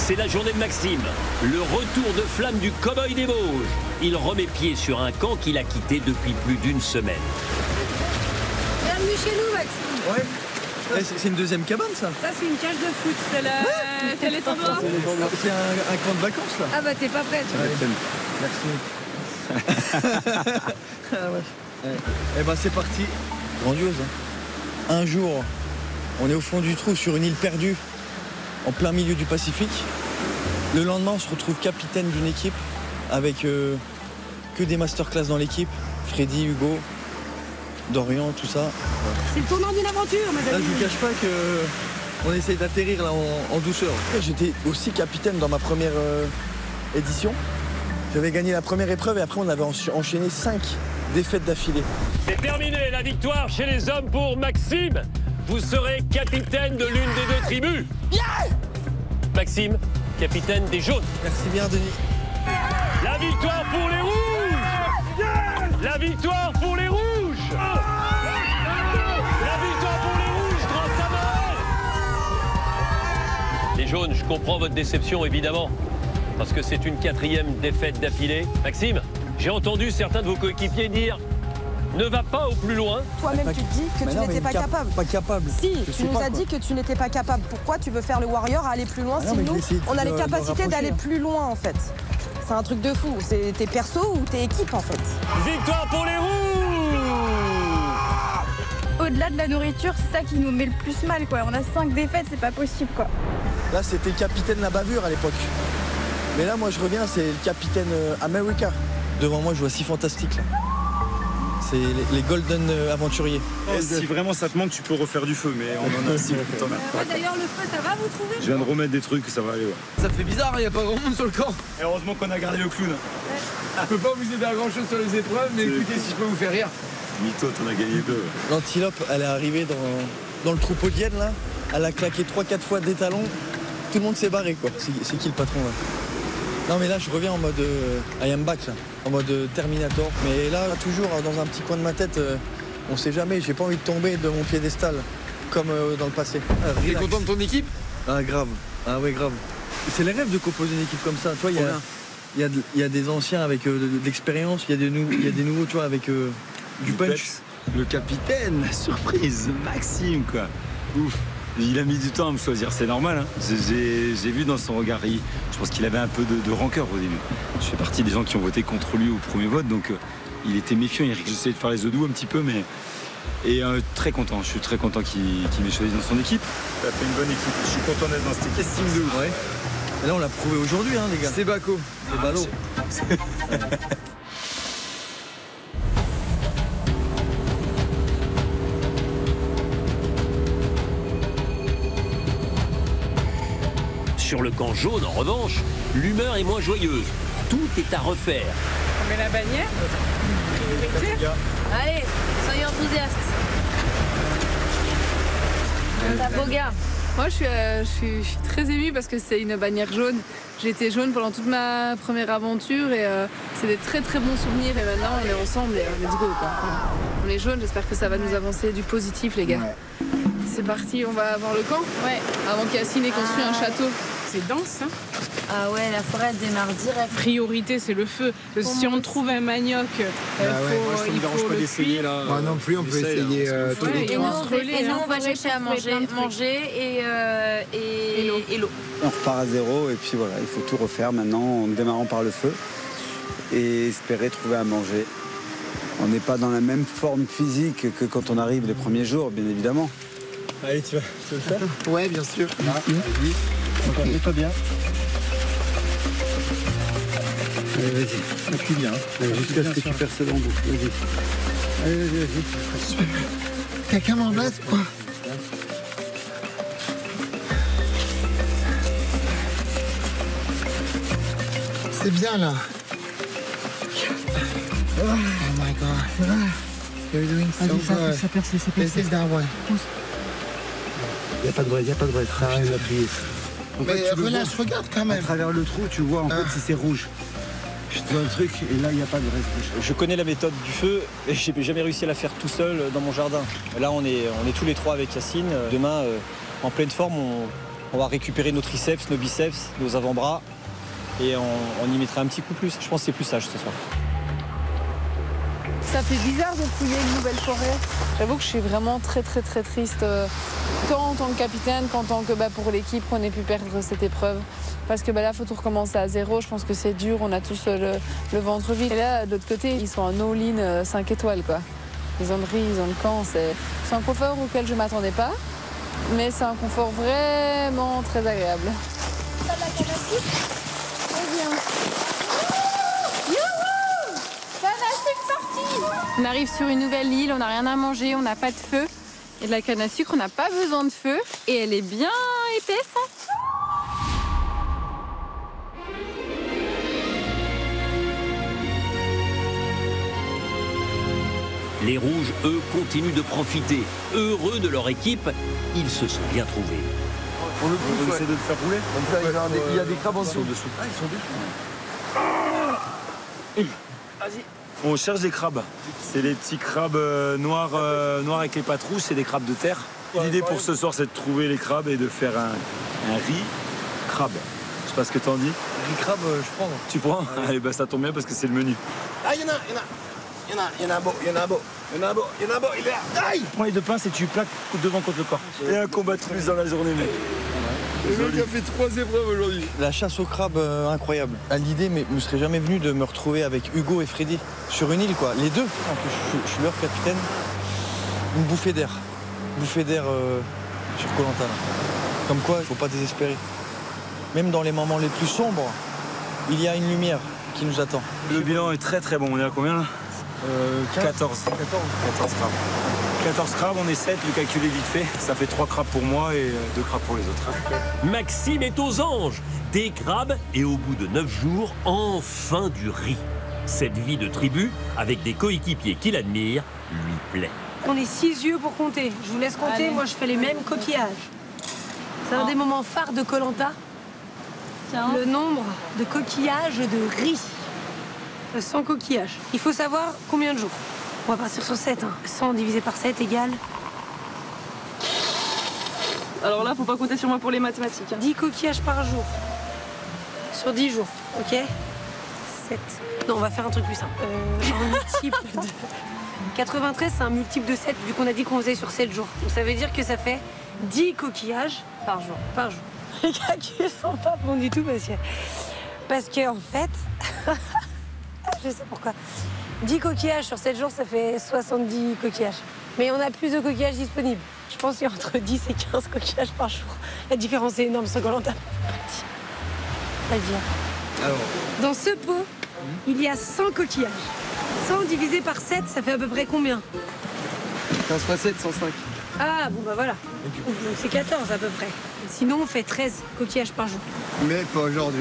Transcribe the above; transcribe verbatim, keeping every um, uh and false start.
C'est la journée de Maxime, le retour de flamme du cow-boy des Vosges. Il remet pied sur un camp qu'il a quitté depuis plus d'une semaine. Bienvenue chez nous, Maxime. Ouais. Ouais, c'est une deuxième cabane, ça. Ça, c'est une cage de foot. C'est la... c'est les tournois. C'est un, un camp de vacances, là. Ah bah, t'es pas prête. Merci. Ah ouais. Ouais. Eh ben, c'est parti. Grandiose, hein. Un jour, on est au fond du trou sur une île perdue, en plein milieu du Pacifique. Le lendemain, on se retrouve capitaine d'une équipe avec euh, que des masterclass dans l'équipe. Freddy, Hugo, Dorian, tout ça. C'est le tournant d'une aventure, ma Là, je vous cache pas que on essaye d'atterrir là en, en douceur. J'étais aussi capitaine dans ma première euh, édition. J'avais gagné la première épreuve et après on avait enchaîné cinq défaites d'affilée. C'est terminé, la victoire chez les hommes pour Maxime. Vous serez capitaine de l'une des deux tribus. Yeah! Maxime, capitaine des jaunes. Merci bien, Denis. La victoire pour les rouges. La victoire pour les rouges. La victoire pour les rouges grâce à Noël. Les jaunes, je comprends votre déception évidemment, parce que c'est une quatrième défaite d'affilée. Maxime, j'ai entendu certains de vos coéquipiers dire ne va pas au plus loin. Toi-même, tu te dis que mais tu non, n'étais pas cap capable. Pas capable. Si, Je tu nous pas, as dit quoi. que tu n'étais pas capable. Pourquoi tu veux faire le warrior à aller plus loin Ah non, si mais nous, je vais essayer de on a les me- me capacités rapprocher, d'aller hein. plus loin, en fait. C'est un truc de fou. C'est t'es perso ou t'es équipe, en fait. Victoire pour les rouges. Au-delà de la nourriture, c'est ça qui nous met le plus mal, quoi. On a cinq défaites, c'est pas possible, quoi. Là, c'était capitaine la bavure à l'époque. Mais là, moi, je reviens, c'est le capitaine euh, America. Devant moi, je vois si fantastique, là. C'est les, les Golden euh, Aventuriers. Et si vraiment ça te manque, tu peux refaire du feu, mais on en a aussi. T'en as. Ah, d'ailleurs, le feu, ça va, vous trouvez? Je viens de remettre des trucs, ça va aller. Ouais. Ça fait bizarre, il n'y a pas grand monde sur le camp. Et heureusement qu'on a gardé le clown. Je peux pas vous aider à grand chose sur les épreuves, mais C'est- écoutez, si je peux vous faire rire. Mytho, t'en as gagné deux. L'antilope, elle est arrivée dans, dans le troupeau d'hyènes, là. Elle a claqué trois quatre fois des talons. Tout le monde s'est barré, quoi. C'est c'est qui le patron, là? Non, mais là, je reviens en mode euh, I am back, là. En mode euh, Terminator. Mais là, toujours, euh, dans un petit coin de ma tête, euh, on sait jamais. J'ai pas envie de tomber de mon piédestal, comme euh, dans le passé. Ah, T'es relax. content de ton équipe? Ah, grave. Ah, ouais, grave. C'est les rêves de composer une équipe comme ça. Tu vois, il y Trop a, bien. il y, a de- il y a des anciens avec euh, de, de l'expérience. Il y, a des nou- il y a des nouveaux, tu vois, avec euh, du punch. peps. Le capitaine, la surprise, Maxime, quoi. Ouf. Il a mis du temps à me choisir, c'est normal. Hein. J'ai j'ai vu dans son regard, il- je pense qu'il avait un peu de, de rancœur au début. Je fais partie des gens qui ont voté contre lui au premier vote, donc euh, il était méfiant. Il essayait de faire les œufs doux un petit peu, mais. Et euh, très content, je suis très content qu'il qu'il m'ait choisi dans son équipe. Il a fait une bonne équipe, je suis content d'être dans cette équipe. Estime de ouf. Ouais. Et là, on l'a prouvé aujourd'hui, hein, les gars. C'est Baco. C'est ballot. Sur le camp jaune, en revanche, l'humeur est moins joyeuse. Tout est à refaire. On met la bannière. Priorité. Allez, soyez enthousiastes. La Boga. Moi, je suis, euh, je, suis, je suis très émue parce que c'est une bannière jaune. J'ai été jaune pendant toute ma première aventure et euh, c'est des très très bons souvenirs. Et maintenant, on est ensemble et euh, let's go, quoi. On est jaune, j'espère que ça va nous avancer du positif, les gars. C'est parti, on va voir le camp. Ouais. Avant qu'Yacine ait construit Ah. un château. C'est dense, hein. Ah ouais, la forêt démarre direct. Priorité, c'est le feu. Si on trouve un manioc, euh, Bah ouais, faut, moi, ça me il dérange faut pas le d'essayer cuire. là. Moi non plus, on peut essayer euh, tous Ouais, les et trois. on se relaie, Et nous, hein. on va chercher à manger, plein de trucs. manger et, euh, et, Et l'eau. et l'eau. On repart à zéro et puis voilà, il faut tout refaire maintenant en démarrant par le feu et espérer trouver à manger. On n'est pas dans la même forme physique que quand on arrive les premiers jours, bien évidemment. Allez, tu vas, tu veux le faire? Ouais, bien sûr. Vas-y. Mets-toi bien. Allez, vas-y. Appuie bien. Allez, jusqu'à ce que tu perces l'embout. Vas-y. Allez, vas-y, vas-y. Quelqu'un m'embête, quoi. C'est bien là. Oh my god. You're doing so good. ça perce, ça This is that one. Il n'y a pas de braise, il n'y a pas de braise. Ça arrive d'appuyer. En fait, Mais tu le relâche, vois, regarde quand à même. travers le trou, tu vois en Ah. fait si c'est rouge. Je te vois le truc et là, il n'y a pas de braise rouge. Je connais la méthode du feu et j'ai jamais réussi à la faire tout seul dans mon jardin. Là, on est, on est tous les trois avec Yacine. Demain, euh, en pleine forme, on, On va récupérer nos triceps, nos biceps, nos avant-bras et on, on y mettra un petit coup plus. Je pense que c'est plus sage ce soir. Ça fait bizarre de fouiller une nouvelle forêt. J'avoue que je suis vraiment très très très triste, euh, tant en tant que capitaine qu'en tant que bah, pour l'équipe qu'on ait pu perdre cette épreuve. Parce que bah, là, il faut tout recommencer à zéro. Je pense que c'est dur, on a tous euh, le, le ventre vide. Et là, de l'autre côté, ils sont en all-in euh, cinq étoiles, quoi. Ils ont le riz, ils ont le camp. C'est c'est un confort auquel je ne m'attendais pas, mais c'est un confort vraiment très agréable. Ça va, canne à sucre ? Très bien. On arrive sur une nouvelle île, on n'a rien à manger, on n'a pas de feu. Et de la canne à sucre, on n'a pas besoin de feu. Et elle est bien épaisse. Hein. Les Rouges, eux, continuent de profiter. Heureux de leur équipe, ils se sont bien trouvés. Pour le coup, On ouais. essaie de te faire rouler. Comme ça, il y a des- il y a des crabes en dessous. dessous. Ah, ils sont dessus. Vas-y. On cherche des crabes. C'est les petits crabes euh, noirs, euh, noirs avec les pattes rouges, c'est des crabes de terre. L'idée pour ce soir, c'est de trouver les crabes et de faire un, un riz crabe. Je sais pas ce que t'en dis. Riz crabe, euh, je prends. Tu prends? Allez, bah ça tombe bien parce que c'est le menu. Ah, il y en a, il y en a. Il y en a, il y en a un beau, il y en a un beau. Il y en a un beau, il y en a un beau, il est là. Aïe! Prends les deux pinces et tu plaques devant contre le corps. Et un combat de plus dans la journée, mec. Le mec a fait trois épreuves aujourd'hui. La chasse au crabe, euh, incroyable. À l'idée, mais me serait jamais venu de me retrouver avec Hugo et Freddy sur une île, quoi. Les deux. En plus, je, suis- je suis leur capitaine. Une bouffée d'air. Une bouffée d'air euh, sur Koh Lanta. Comme quoi, il faut pas désespérer. Même dans les moments les plus sombres, il y a une lumière qui nous attend. Le bilan est très très bon. On est à combien là? Euh, quatorze. quatorze crabes. quatorze crabes, on est sept, le calcul est vite fait. Ça fait trois crabes pour moi et deux crabes pour les autres. Maxime est aux anges. Des crabes et au bout de neuf jours, enfin du riz. Cette vie de tribu, avec des coéquipiers qui l'admirent, lui plaît. On est six yeux pour compter. Je vous laisse compter, Allez. moi je fais les mêmes coquillages. C'est un Oh. des moments phares de Koh Lanta. Tiens. Le nombre de coquillages de riz. cent coquillages. Il faut savoir combien de jours. On va partir sur sept. Hein. cent divisé par sept égale Alors là, faut pas compter sur moi pour les mathématiques. dix coquillages par jour. Sur dix jours, ok? sept. Non, on va faire un truc plus simple. Euh, un multiple de... quatre-vingt-treize, c'est un multiple de sept, vu qu'on a dit qu'on faisait sur sept jours. Donc ça veut dire que ça fait dix coquillages Par jour. par jour. Les calculs sont pas bons du tout parce que... Parce que, en fait... je sais pourquoi. dix coquillages sur sept jours, ça fait soixante-dix coquillages. Mais on a plus de coquillages disponibles. Je pense qu'il y a entre dix et quinze coquillages par jour. La différence est énorme, sur Koh Lanta. Pas le dire. Alors, Dans ce pot, il y a cent coquillages. cent divisé par sept, ça fait à peu près combien? quinze fois sept, cent cinq. Ah, bon bah voilà. Donc c'est quatorze à peu près. Sinon, on fait treize coquillages par jour. Mais pas aujourd'hui.